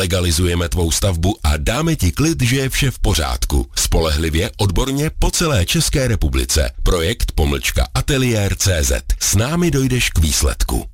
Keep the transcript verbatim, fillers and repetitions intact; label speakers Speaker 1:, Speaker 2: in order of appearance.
Speaker 1: Zlegalizujeme tvou stavbu a dáme ti klid, že je vše v pořádku. Spolehlivě, odborně po celé České republice. Projekt pomlčka ateliér tečka cé zet. S námi dojdeš k výsledku.